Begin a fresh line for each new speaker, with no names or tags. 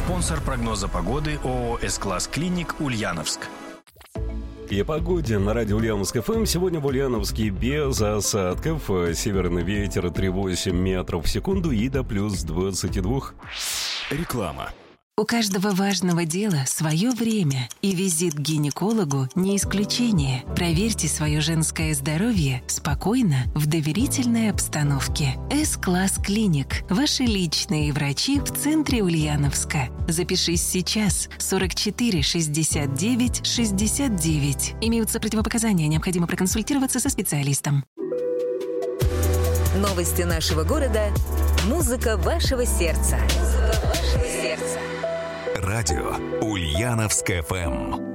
Спонсор прогноза погоды ООО «С-класс Клиник» Ульяновск.
И о погоде на радио Ульяновск ФМ. Сегодня в Ульяновске без осадков. Северный ветер 3,8 метров в секунду и до плюс 22.
Реклама.
У каждого важного дела свое время, и визит к гинекологу не исключение. Проверьте свое женское здоровье спокойно, в доверительной обстановке. С-класс Клиник. Ваши личные врачи в центре Ульяновска. Запишись сейчас. 44 69 69. Имеются противопоказания. Необходимо проконсультироваться со специалистом.
Новости нашего города. Музыка вашего сердца.
Радио Ульяновск ФМ.